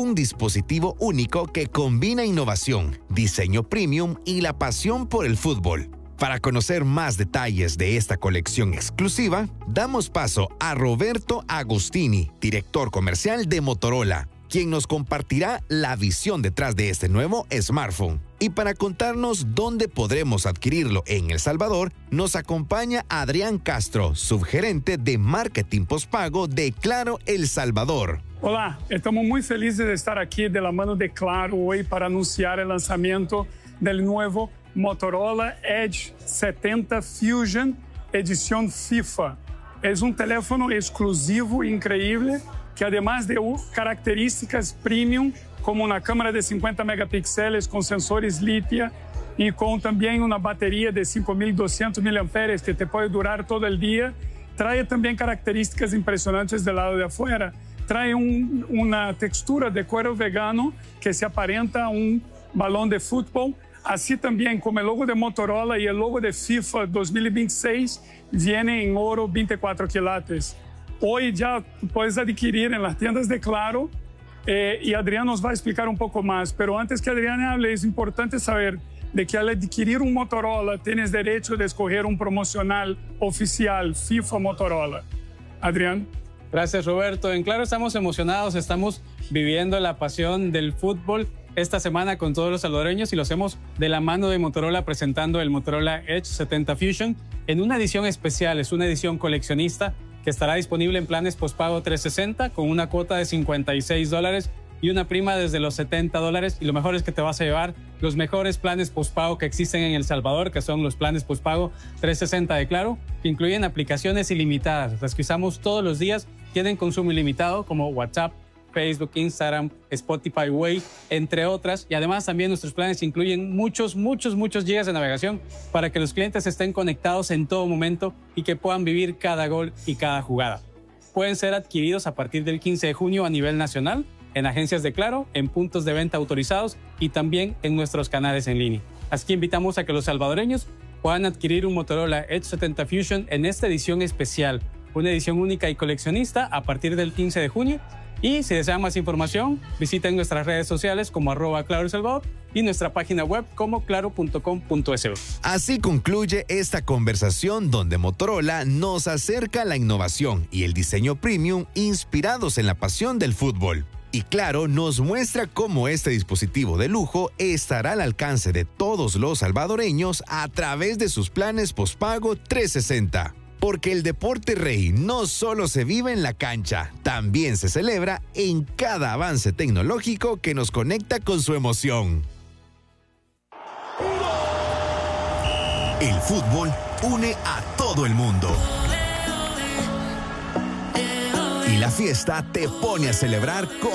un dispositivo único que combina innovación, diseño premium y la pasión por el fútbol. Para conocer más detalles de esta colección exclusiva, damos paso a Roberto Agostini, director comercial de Motorola, quien nos compartirá la visión detrás de este nuevo smartphone. Y para contarnos dónde podremos adquirirlo en El Salvador, nos acompaña Adrián Castro, subgerente de marketing postpago de Claro El Salvador. Olá, estamos muy felices de estar aquí de la mano de Claro hoy para anunciar el lanzamiento del nuevo Motorola Edge 70 Fusion edición FIFA. Es un teléfono exclusivo increíble que además de características premium, como una cámara de 50 megapíxeles con sensores litio y con también una batería de 5.200 mAh que te puede durar todo el día, trae también características impresionantes del lado de afuera. Trae una textura de cuero vegano que se aparenta a un balón de fútbol. Así también, como el logo de Motorola y el logo de FIFA 2026 viene en oro 24 quilates. Hoy ya puedes adquirir en las tiendas de Claro y Adrián nos va a explicar un poco más. Pero antes que Adrián hable, es importante saber de que al adquirir un Motorola tienes derecho de escoger un promocional oficial FIFA Motorola. Adrián. Gracias, Roberto. En Claro estamos emocionados, estamos viviendo la pasión del fútbol esta semana con todos los salvadoreños y lo hacemos de la mano de Motorola presentando el Motorola Edge 70 Fusion en una edición especial, es una edición coleccionista que estará disponible en planes postpago 360 con una cuota de $56 y una prima desde los $70 y lo mejor es que te vas a llevar los mejores planes postpago que existen en El Salvador, que son los planes postpago 360 de Claro, que incluyen aplicaciones ilimitadas, las que usamos todos los días, tienen consumo ilimitado como WhatsApp, Facebook, Instagram, Spotify, Way, entre otras. Y además también nuestros planes incluyen muchos gigas de navegación para que los clientes estén conectados en todo momento y que puedan vivir cada gol y cada jugada. Pueden ser adquiridos a partir del 15 de junio a nivel nacional, en agencias de Claro, en puntos de venta autorizados y también en nuestros canales en línea. Así que invitamos a que los salvadoreños puedan adquirir un Motorola Edge 70 Fusion en esta edición especial, una edición única y coleccionista a partir del 15 de junio. Y si desean más información, visiten nuestras redes sociales como @ClaroElSalvador y nuestra página web como claro.com.sb. Así concluye esta conversación donde Motorola nos acerca a la innovación y el diseño premium inspirados en la pasión del fútbol. Y Claro nos muestra cómo este dispositivo de lujo estará al alcance de todos los salvadoreños a través de sus planes postpago 360. Porque el deporte rey no solo se vive en la cancha, también se celebra en cada avance tecnológico que nos conecta con su emoción. El fútbol une a todo el mundo. Y la fiesta te pone a celebrar con